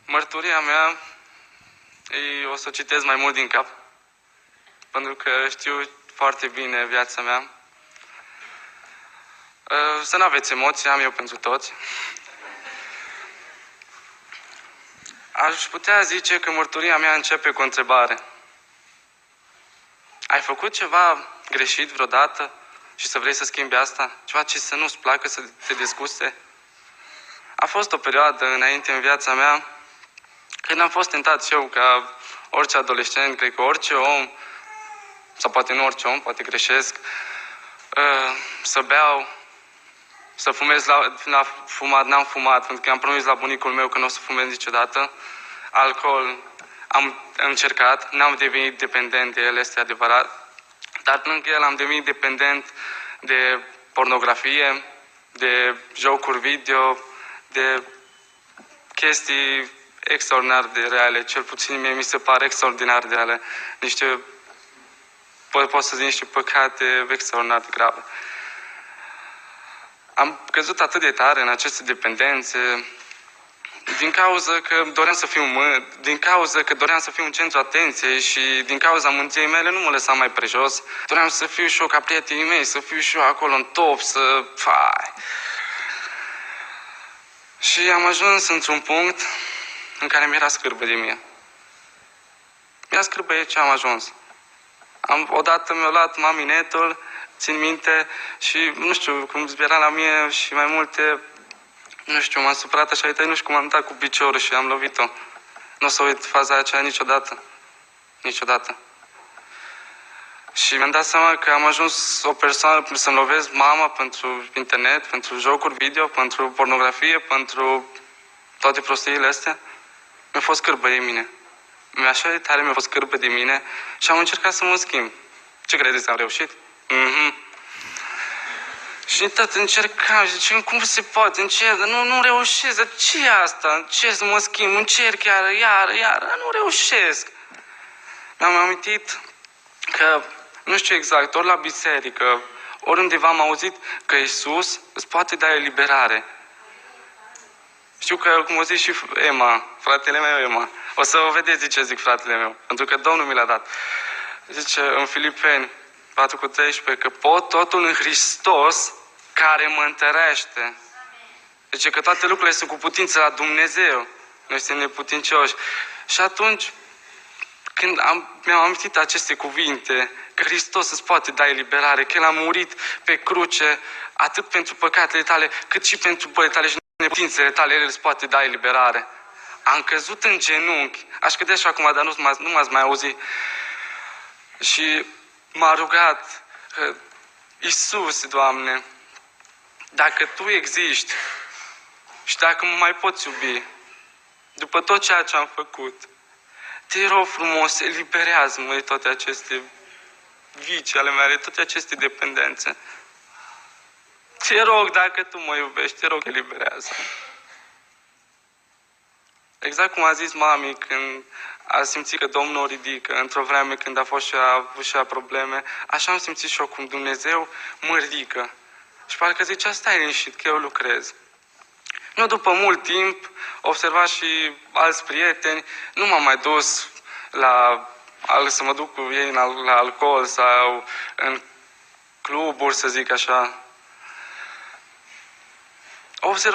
Mărturia mea, o să o citesc mai mult din cap, pentru că știu foarte bine viața mea. Să nu aveți emoții, am eu pentru toți. Aș putea zice că mărturia mea începe cu o întrebare. Ai făcut ceva greșit vreodată și să vrei să schimbi asta? Ceva ce să nu-ți placă, să te disguste? A fost o perioadă înainte în viața mea când am fost tentat și eu, ca orice adolescent, cred că orice om, sau poate nu orice om, poate greșesc, să beau, să fumez. La fumat, n-am fumat, pentru că am promis la bunicul meu că nu o să fumez niciodată. Alcool am încercat, n-am devenit dependent de el, este adevărat, dar lângă el am devenit dependent de pornografie, de jocuri video, de chestii extraordinar de reale, cel puțin mie mi se pare extraordinar de reale, pot să zic niște păcate extraordinar de grave. Am căzut atât de tare în aceste dependențe din cauza că doream să fiu din cauza că doream să fiu în centru atenției și din cauza mândriei mele nu mă lăsam mai prejos. Doream să fiu și eu ca prietenii mei, să fiu și eu acolo în top, Și am ajuns într-un punct în care mi-era scârbă de mine. Mi-era scârbă de ce am ajuns. Odată mi-a luat mami netul, țin minte, și nu știu, cum zbiera la mine și mai multe, nu știu, m-am supărat așa, nu știu cum am dat cu piciorul și am lovit-o. Nu o să uit faza aceea niciodată. Niciodată. Și mi-am dat seama că am ajuns o persoană să-mi lovesc mama pentru internet, pentru jocuri video, pentru pornografie, pentru toate prostiile astea. Mi-a fost scârbă de mine. Așa de tare mi-a fost scârbă de mine și am încercat să mă schimb. Ce credeți, am reușit? Și tot încercam, ziceam, cum se poate, încerc, nu reușesc, dar ce e asta? Încerc să mă schimb, încerc iar, nu reușesc. Mi-am amintit că, nu știu exact, ori la biserică, ori undeva am auzit că Iisus îți poate da eliberare. Știu că, cum o zic și Emma, fratele meu Emma, o să o vedeți de ce zic fratele meu, pentru că Domnul mi l-a dat. Zice în Filipeni 4:13 că pot totul în Hristos care mă întărește. Zice că toate lucrurile sunt cu putință la Dumnezeu. Noi suntem neputincioși. Și atunci, când mi-am amintit aceste cuvinte, că Hristos îți poate da eliberare, că El a murit pe cruce, atât pentru păcatele tale, cât și pentru băile tale și neputințele tale, El îți poate da eliberare. Am căzut în genunchi, aș cădea și acum, dar nu m-ați mai auzit. Și m-a rugat, Iisus, Doamne, dacă Tu existi și dacă mă mai poți iubi, după tot ceea ce am făcut, Te rog frumos, eliberează-mă de toate aceste vicii ale mele, toate aceste dependențe. Te rog, dacă Tu mă iubești, Te rog, eliberează-mă. Exact cum a zis mami când a simțit că Domnul o ridică, într-o vreme când a fost și a probleme, așa am simțit și eu cum Dumnezeu mă ridică. Și parcă zicea, stai liniștit, că eu lucrez. Nu după mult timp, observa și alți prieteni, nu m-am mai dus să mă duc cu ei la alcool sau în cluburi, să zic așa. Observ